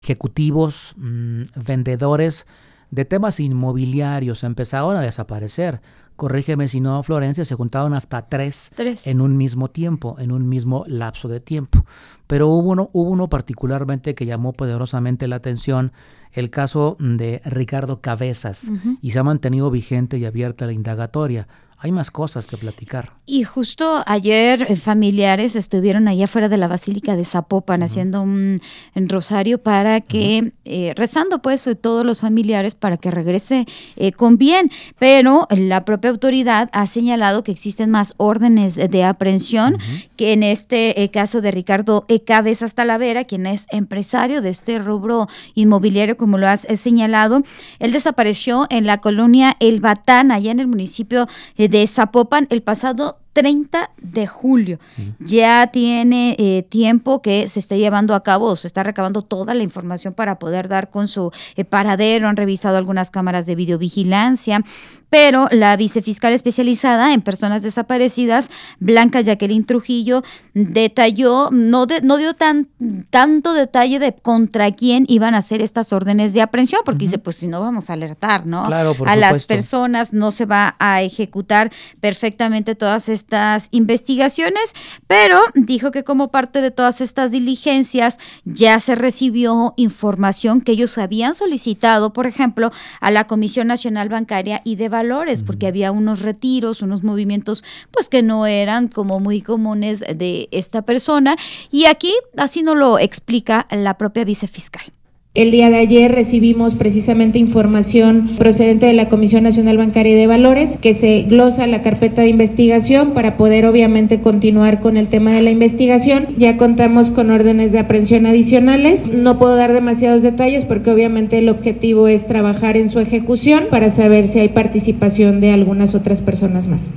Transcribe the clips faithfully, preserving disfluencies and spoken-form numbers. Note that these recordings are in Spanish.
ejecutivos, mmm, vendedores de temas inmobiliarios empezaron a desaparecer. Corrígeme si no, Florencia, se juntaron hasta tres, tres en un mismo tiempo, en un mismo lapso de tiempo. Pero hubo uno, hubo uno particularmente que llamó poderosamente la atención, el caso de Ricardo Cabezas, uh-huh. y se ha mantenido vigente y abierta la indagatoria. Hay más cosas que platicar. Y justo ayer eh, familiares estuvieron allá afuera de la Basílica de Zapopan uh-huh. haciendo un, un rosario para que, uh-huh. eh, rezando pues todos los familiares para que regrese eh, con bien, pero la propia autoridad ha señalado que existen más órdenes de aprehensión uh-huh. que en este eh, caso de Ricardo E. Cabezas Talavera, quien es empresario de este rubro inmobiliario, como lo has eh, señalado. Él desapareció en la colonia El Batán, allá en el municipio eh, de Zapopan, el pasado treinta de julio. Uh-huh. Ya tiene eh, tiempo que se está llevando a cabo, se está recabando toda la información para poder dar con su eh, paradero. Han revisado algunas cámaras de videovigilancia, pero la vicefiscal especializada en personas desaparecidas, Blanca Jacqueline Trujillo, detalló, no, de, no dio tan, tanto detalle de contra quién iban a hacer estas órdenes de aprehensión, porque uh-huh. dice, pues si no vamos a alertar, ¿no? Claro, por a supuesto. Las personas, no se va a ejecutar perfectamente todas estas estas investigaciones, pero dijo que como parte de todas estas diligencias ya se recibió información que ellos habían solicitado, por ejemplo, a la Comisión Nacional Bancaria y de Valores, uh-huh. porque había unos retiros, unos movimientos pues que no eran como muy comunes de esta persona, y aquí así nos lo explica la propia vicefiscal. El día de ayer recibimos precisamente información procedente de la Comisión Nacional Bancaria y de Valores, que se glosa la carpeta de investigación para poder obviamente continuar con el tema de la investigación. Ya contamos con órdenes de aprehensión adicionales. No puedo dar demasiados detalles porque obviamente el objetivo es trabajar en su ejecución para saber si hay participación de algunas otras personas más.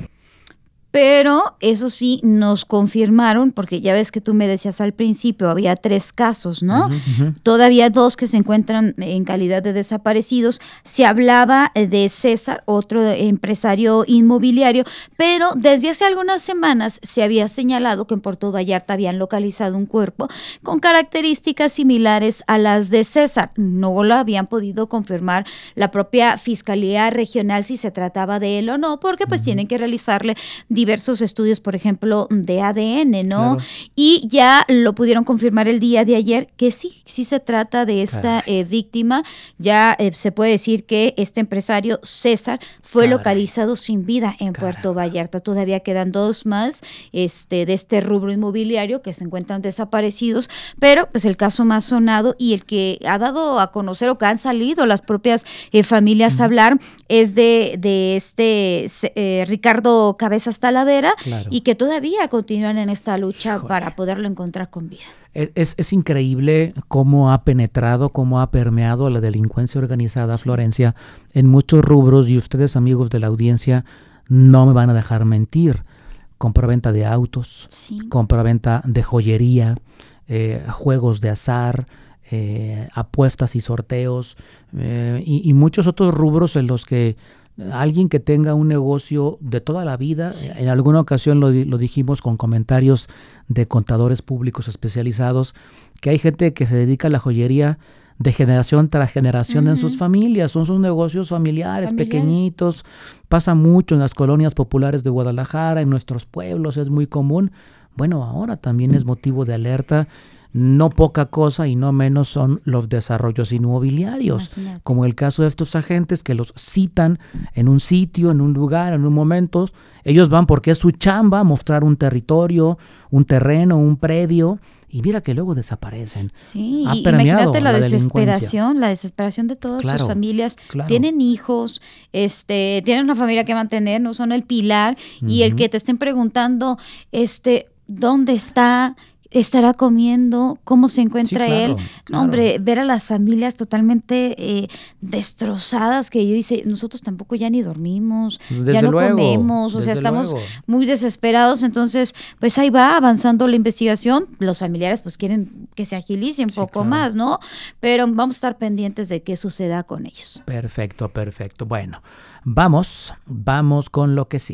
Pero eso sí, nos confirmaron, porque ya ves que tú me decías al principio, había tres casos, ¿no? Uh-huh, uh-huh. Todavía dos que se encuentran en calidad de desaparecidos. Se hablaba de César, otro empresario inmobiliario, pero desde hace algunas semanas se había señalado que en Puerto Vallarta habían localizado un cuerpo con características similares a las de César. No lo habían podido confirmar la propia Fiscalía Regional si se trataba de él o no, porque pues uh-huh. tienen que realizarle diversos estudios, por ejemplo, de A D N, ¿no? Claro. Y ya lo pudieron confirmar el día de ayer que sí, sí se trata de esta eh, víctima. Ya eh, se puede decir que este empresario César fue Caray. localizado sin vida en Caray. Puerto Vallarta. Todavía quedan dos más este, de este rubro inmobiliario que se encuentran desaparecidos, pero pues el caso más sonado y el que ha dado a conocer o que han salido las propias eh, familias uh-huh. a hablar es de, de este eh, Ricardo Cabezas Talavera, claro. y que todavía continúan en esta lucha Híjole. para poderlo encontrar con vida. Es, es, es increíble cómo ha penetrado, cómo ha permeado la delincuencia organizada, sí. Florencia, en muchos rubros, y ustedes, amigos de la audiencia, no me van a dejar mentir. Compraventa de autos, sí. compraventa de joyería, eh, juegos de azar, eh, apuestas y sorteos, eh, y, y muchos otros rubros en los que alguien que tenga un negocio de toda la vida, sí. en alguna ocasión lo, lo dijimos con comentarios de contadores públicos especializados, que hay gente que se dedica a la joyería de generación tras generación uh-huh. en sus familias, son sus negocios familiares, familiares, pequeñitos, pasa mucho en las colonias populares de Guadalajara, en nuestros pueblos, es muy común. Bueno, ahora también es motivo de alerta. No poca cosa y no menos son los desarrollos inmobiliarios, Imagínate. como el caso de estos agentes que los citan en un sitio, en un lugar, en un momento. Ellos van porque es su chamba mostrar un territorio, un terreno, un predio, y mira que luego desaparecen. Sí, ha imagínate la, la desesperación, la desesperación de todas claro, sus familias. Claro. Tienen hijos, este, tienen una familia que mantener, no son el pilar, uh-huh. y el que te estén preguntando, este, ¿dónde está? ¿Estará comiendo? ¿Cómo se encuentra sí, claro, él? Claro. No, hombre, ver a las familias totalmente eh, destrozadas, que yo dice, nosotros tampoco ya ni dormimos, desde ya no luego, comemos, o sea, estamos luego. muy desesperados, entonces, pues ahí va avanzando la investigación, los familiares pues quieren que se agilice un sí, poco claro. más, ¿no? Pero vamos a estar pendientes de qué suceda con ellos. Perfecto, perfecto. Bueno, vamos, vamos con lo que sigue.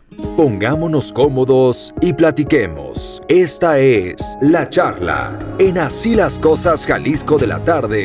Pongámonos cómodos y platiquemos. Esta es La Charla, en Así las Cosas Jalisco de la Tarde.